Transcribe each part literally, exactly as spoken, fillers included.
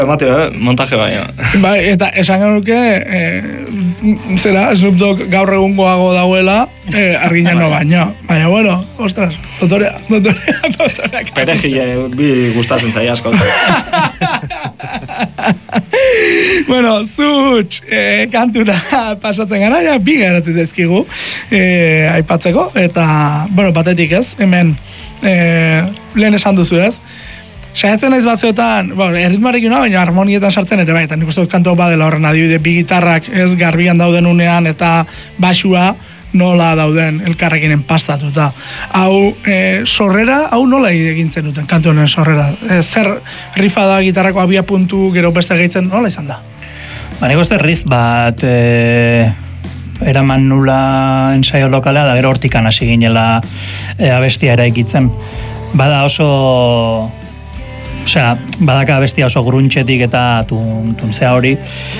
Mateo, eh? Montaje baina. Bai, eta esan genuke, eh, zera, Snoop Dogg gaur egungoago dauela, eh, arginen no baina. Baina, bueno, ostras, dotorea, dotorea, dotorea. Perejile, bi gustatzen zaia asko. Bueno, zutx, eh, kantura pasatzen gara, ja, bi garatzen zaizkigu, eh, aipatzeko, eta, bueno, batetik ez, hemen, eh, lehen esan duzu ez, saiatzen naiz batzuetan, bueno, erritmoarekin baina harmonietan sartzen ere bai, eta nik uste dut kantu badela horren adibide, bi gitarrak ez garbian dauden unean eta basua nola dauden elkarrekin enpastatuta. Hau, e, sorrera, hau nola egintzen duten kantu honen sorrera? E, zer rifa da gitarrako abia puntu, gero beste gehitzen, nola izan da? Ba, nik uste riff bat e, eraman nula ensaio lokala, da gero hortikan hasi ginela e, abestia eraikitzen. Bada oso... Osea, badaka bestia oso gruntxetik eta tun, tunzea hori.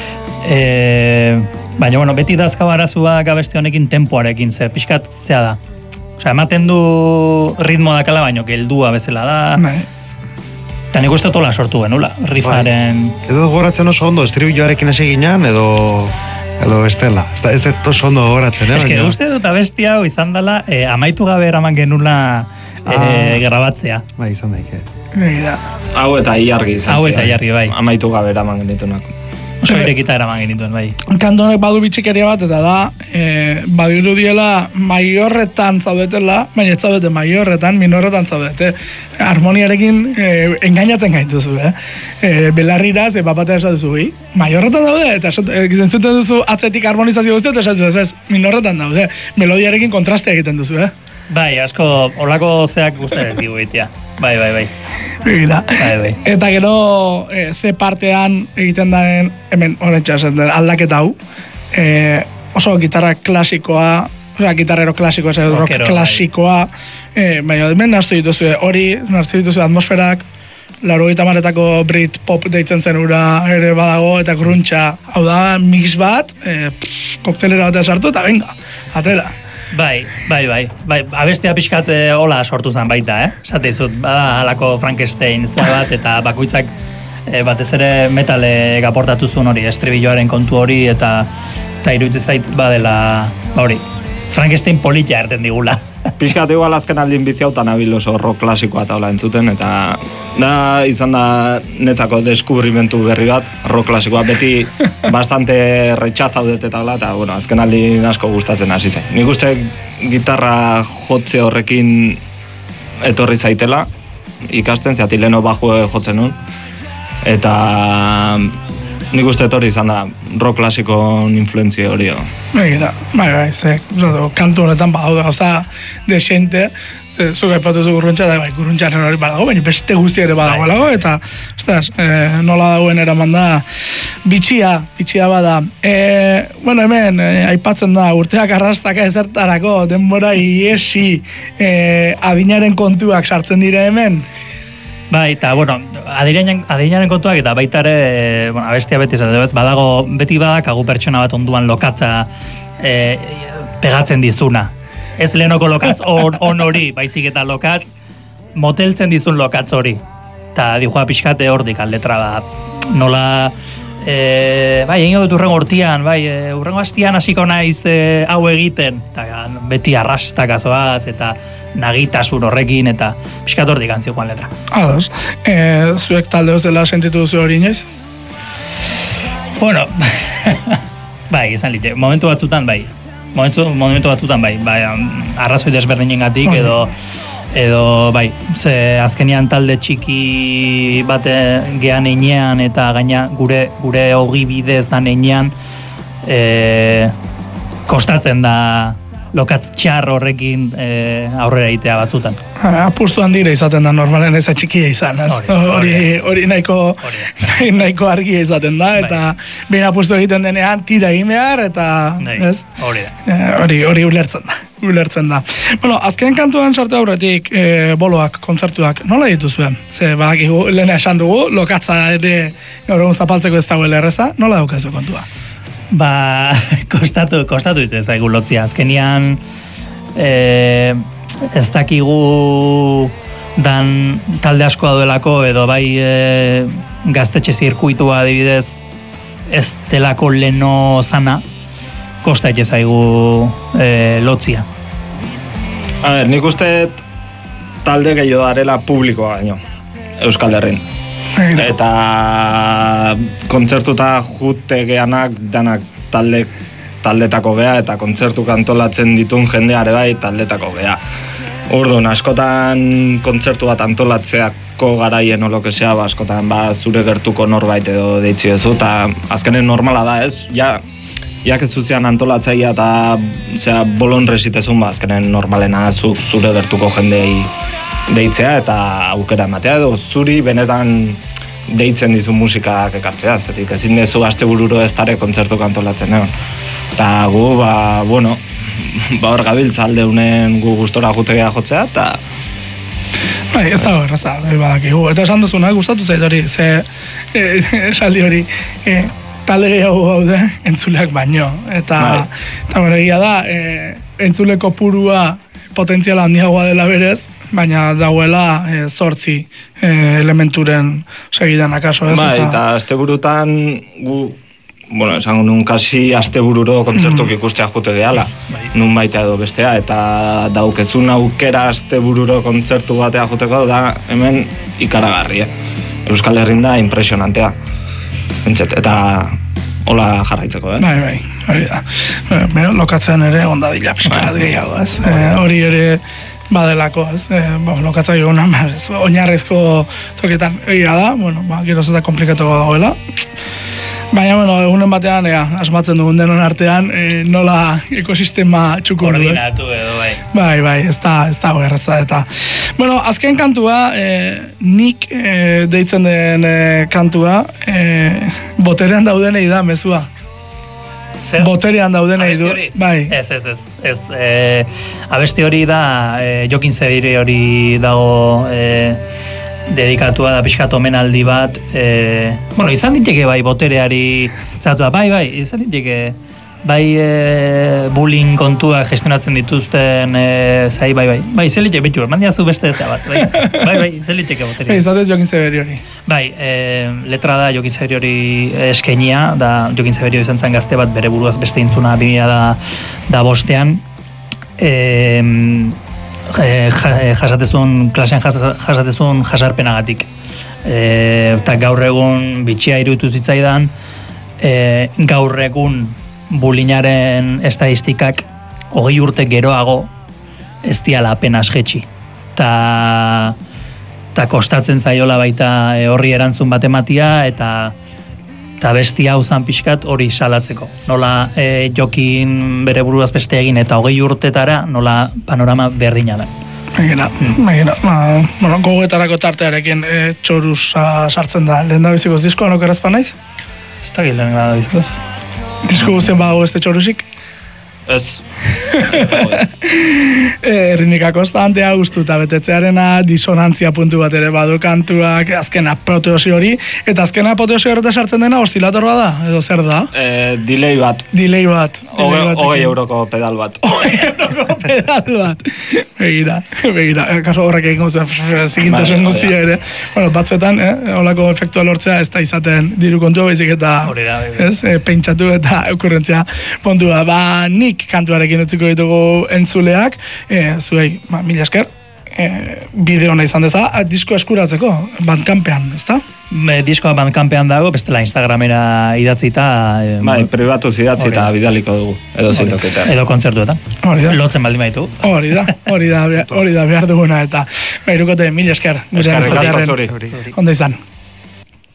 E, baina, bueno, beti dazka barazuak abesti honekin tempoarekin, ze pixkat zea da. Osea, ematen du ritmo dakala, baina geldua bezala da. Bai. Eta nik uste tola sortu genula, riffaren... Edo goratzen oso ondo, estribilloarekin hasi ginean, edo... Edo bestela. Ez da oso ondo goratzen, eh? Ez que uste dut abesti hau izan dela, eh, amaitu gabe eraman genula ah, eh, grabatzea. Bai, izan daik. Mira. Hau eta ilargi izan Hau eta ilargi, bai. Amaitu gabe eraman genitunak. Oso irekita eraman genituen, bai. Kantu honek badu bitxikeria bat, eta da, e, badiru diela maiorretan zaudetela, baina ez zaudete maiorretan, minorretan zaudete. Harmoniarekin e, engainatzen gaituzu, eh? E, belarrira, ze papatea esatuzu, hi? Maiorretan daude, eta zentzuten duzu atzetik harmonizazio guztia, eta esatuzu, ez, minorretan daude. Melodiarekin kontrastea egiten duzu, eh? Bai, asko, olako zeak guztiak digu egitea. Bai, bai, bai. Bai, bai. Eta gero e, ze partean egiten daren, hemen horretxa esan den, aldaketa hau, e, oso gitarra klasikoa, osea, gitarrero klasikoa, zer, rock Rockero, klasikoa, bai. e, baina hemen naztu dituzu hori, naztu dituzu atmosferak, laurogeita hamarretako Brit pop deitzen zen ura ere badago, eta gruntxa, hau da, mix bat, e, pff, koktelera batean sartu, eta venga, atera. Bai, bai, bai, bai, abestea pixkat e, hola sortu zen baita, eh? Zate izut, bada halako Frankenstein bat, eta bakoitzak e, batez ere metale gaportatu zuen hori, estribilloaren kontu hori, eta eta iruditzen zait badela, ba hori, Frankenstein politia erten digula. Pixkat igual azken aldin biziautan abil oso rock klasikoa eta hola entzuten, eta da izan da netzako deskubrimentu berri bat, rock klasikoa beti bastante retxazaudet eta hola, eta bueno, azken aldin asko gustatzen hasi zen. Nik uste gitarra jotze horrekin etorri zaitela, ikasten, zeati leno bajue jotzen nun, eta nik uste etorri izan da rock klasikon influentzia hori. Egira, bai, bai, ze, kantu honetan badago da, oza, desente, e, zuga ipatu zu gurruntza, da, bai, gurruntzaren hori badago, baina beste guzti ere badago lago, eta, ostras, e, nola dagoen eraman da, bitxia, bitxia bada. E, bueno, hemen, e, aipatzen da, urteak arrastaka ezertarako, denbora iesi, e, adinaren kontuak sartzen dira hemen. Bai, eta, bueno, adinaren, adinaren kontuak eta baita ere, bueno, abestia beti ez, badago, beti badakagu pertsona bat onduan lokatza e, pegatzen dizuna. Ez lehenoko lokatz on, on hori, baizik eta lokatz, moteltzen dizun lokatz hori. Eta dijoa pixkate hordik letra bat, nola, e, bai, egin dut urrengo hortian, bai, e, urrengo hastian hasiko naiz e, hau egiten, eta beti arrastak azoaz, eta nagitasun horrekin, eta pixkat hortik antzioan letra. Ados, e, zuek talde bezala sentitu duzu hori inoiz? Bueno, bai, izan lite, momentu batzutan bai, momentu, momentu batzutan bai, bai, arrazoi desberdinen gatik, edo, edo, bai, ze azkenian talde txiki bate gehan einean, eta gaina gure, gure hogi bidez dan einean, e, kostatzen da, lokat txar horrekin e, aurrera egitea batzutan. Apustu handira izaten da normalen ez txikia izan, ez? Hori, hori nahiko, nahiko argia izaten da, eta behin apustu egiten denean tira egin behar, eta, ez? Hori da. Hori, hori ulertzen da, ulertzen da. Bueno, azken kantuan sartu aurretik e, boloak, kontzertuak, nola dituzuen? Ze, badakigu, lehena esan dugu, lokatza ere gaur egun zapaltzeko ez dagoela erreza, nola daukazu kontua? Ba, kostatu, kostatu ditu zaigu lotzia. Azkenian, e, ez dakigu dan talde askoa duelako, edo bai e, gaztetxe zirkuitua adibidez ez delako leno zana, kosta eke zaigu e, lotzia. A ber, nik uste talde gehiago darela publikoa baino, Euskal Herrin. Eta kontzertuta jute geanak danak talde, taldetako gea, eta kontzertu antolatzen ditun jendeare bai taldetako gea. Orduan, askotan kontzertu bat antolatzeako garaien olo que sea, ba, askotan ba, zure gertuko norbait edo deitzi ezu, eta azkenen normala da, ez? Ja, jak ez zuzean antolatzaia eta zera, bolon resitezun, ba, azkenen normalena zu, zure gertuko jendei deitzea eta aukera ematea, edo zuri benetan deitzen dizu musikak ekartzea, zetik ezin dezu astebururo ez dare kontzertu antolatzen egon. Eta gu, ba, bueno, ba hor gabiltza alde unen gu gustora jutegea jotzea, eta... Bai, ez dago erraza, bai badakigu. Eta esan duzuna, gustatu zait hori, ze esaldi hori, e, talde gehiago gaude entzuleak baino. Eta, eta bueno, egia da, e, entzuleko purua potentziala handiagoa dela berez, baina dagoela e, zortzi e, elementuren segidan akaso, ez? Bai, eta asteburutan gu... Bueno, esango nun kasi astebururo kontzertuk ikustea jute gehala, nun baita edo bestea, eta daukezun aukera astebururo kontzertu batea juteko da hemen ikaragarria. Euskal Herrin da impresionantea. Entxet, eta hola jarraitzeko, eh? Bai, bai, hori da. E, lokatzen ere ondadila pixkat gehiago, ez? E, hori ere badelako, ez? E, bo, lokatza gona, oinarrizko toketan egia da, bueno, ba, geroz eta komplikatuko dagoela. Baina, bueno, egunen batean, ea, asmatzen dugun denon artean, e, nola ekosistema txukundu, ez? Koordinatu edo, bai. Bai, bai, ez da, ez da, gerraza, eta... Bueno, azken kantua, e, nik e, deitzen den e, kantua, e, boterean daudenei da, mezua. Zer? Boterean daudenei du, bai. Ez, ez, ez, ez. E, abesti hori da, e, Jokin Zebire hori dago... E, dedikatua da pixkat omenaldi bat, e, bueno, izan diteke bai botereari zatu, bai, bai, izan diteke bai e, bullying kontua gestionatzen dituzten e, zai, bai, bai, bai, zeliteke bitu, mandiazu beste eza bat, bai, bai, bai, zeliteke boterea. Izatez Jokin Zeberi hori. Bai, e, letra da Jokin Zeberi hori eskenia, da Jokin Zeberi izan zen gazte bat bere buruaz beste intzuna bimila da, da bostean, e, jasatezun, klasean jasatezun jasarpenagatik. E, eta gaur egun bitxia iruditu zitzaidan, e, gaur egun bulinaren estadistikak hogei urte geroago ez diala apenas jetxi. Ta, ta kostatzen zaiola baita e, horri erantzun bat ematia, eta eta bestia hau zan pixkat hori salatzeko. Nola e, Jokin bere buruaz beste egin eta hogei urtetara nola panorama berdina da. Egina, egina. Bueno, gogoetarako tartearekin e, txorusa sartzen da. Lehen da bizikoz diskoan okerazpa naiz? Ez da lehen da bizikoz. Disko guztien badago este txorusik? Ez. Errinika konstantea, gustuta betetzearena, disonantzia puntu bat ere badu kantuak, azkena apoteosi hori, eta azkena apoteosi horreta sartzen dena ostilator bada, edo zer da? Eh, delay bat. Delay bat. Hogei euroko pedal bat. Hogei euroko pedal bat. Begira, begira. Kaso horrek egin guztien, zikintasun guztia ere. Bueno, batzuetan, eh, holako efektua lortzea ez da izaten diru kontua baizik eta ez, eh, pentsatu eta okurrentzia puntua. Ba, nik kantuarekin utziko ditugu entzuleak, e, zuei, ba, mila esker, e, bideo hona izan deza, disko eskuratzeko, Bandcampean, ezta? Me, diskoa Bandcampean dago, bestela Instagramera idatzita... E, bai, pribatuz idatzi eta bidaliko dugu, edo zintoketa. Edo kontzertuetan. Lotzen baldin baitu. Hori da, hori da, hori da behar duguna, eta, ba, irukote, mila esker, gure entzutearen, ondo izan.